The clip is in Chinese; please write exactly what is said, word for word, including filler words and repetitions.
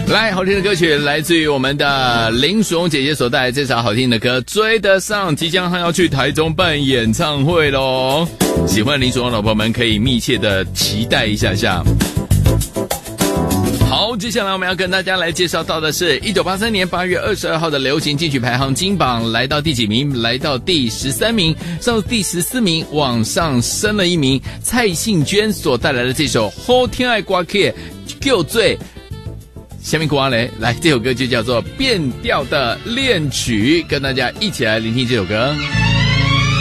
来，好听的歌曲来自于我们的林淑荣姐姐所带来这首好听的歌《追得上》，即将还要去台中办演唱会咯。喜欢林淑荣的朋友们可以密切的期待一下下。好，接下来我们要跟大家来介绍到的是一九八三年八月二十二号的流行金曲排行金榜，来到第几名？来到第十三名，上第十四名，往上升了一名。蔡幸娟所带来的这首《好听的歌曲叫最》。下面歌嘞，来，这首歌就叫做《变调的恋曲》，跟大家一起来聆听这首歌。